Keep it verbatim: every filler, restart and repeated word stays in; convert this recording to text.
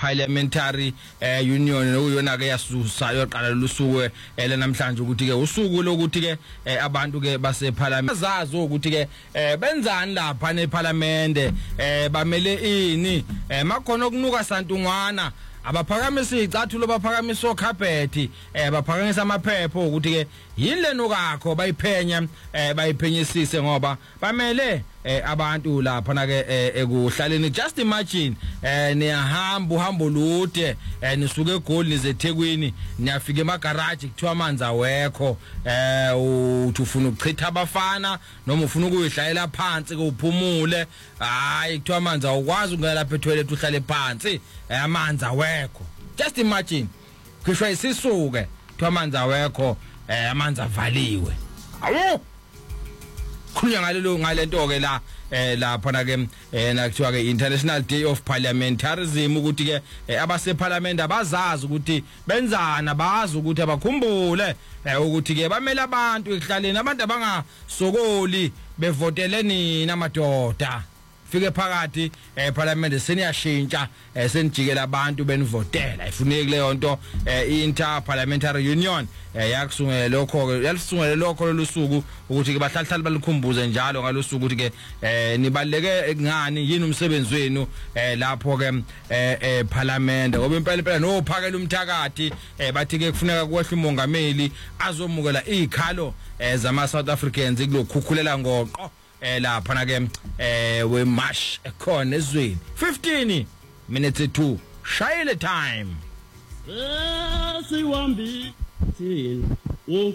Parliamentary Union nokuyona ke yasusa yoqala lusuku ele namhlanje ukuthi ke usuku lokuthi ke abantu ke base parliament zazi ukuthi ke benzani lapha ne parliament bamele ini makhona okunuka santungwana abaphakamisa icathulo baphakamisa okhabhethi baphakamisa amaphepho ukuthi ke yile nokakho bayiphenya bayiphenyisise ngoba bamele abantu lapha na ke ekuhlaleni. Just imagine niyahamba uhambo lude nisuke eGoli nizeThekwini niyafika emagarage kuthiwa amanzi awekho uthi ufuna ukuchitha abafana noma ufuna ukuyihlayela phansi ke uphumule hayi kuthiwa amanzi awukwazi ungena lapha etoilet uhlale phansi amanzi awekho. Just imagine kishwa isisuke kuthiwa amanzi awekho amanzi avaliwe. Awu khulunya ngalelo ngalento ke la lapha na ke nakuthiwa ke International Day of Parliamentarism ukuthi ke abase parliament abazazi ukuthi benzana bazi ukuthi abakhumbule ukuthi ke bamele abantu ekihlaleni abantu abangasokoli bevotele nina madoda fike phakathi parliament seniyashintsha senijikela abantu benivotela ifuneki leyo nto Inter Parliamentary Union yakusungela lokho ke yalisungela lokho losuku ukuthi ke bahlahlala balikhumbuze njalo ngalosuku ukuthi ke nibaleke ngani yini umsebenzi wenu lapho ke parliament ngoba impela impela no phakela umthakathi bathi ke kufuneka kwehla umongameli azomukela izikhalo zama South Africans kulokhukhulela ngoqo lapha na ke we march ekhona ezweni fifteen minutes to shayele time siwambi thina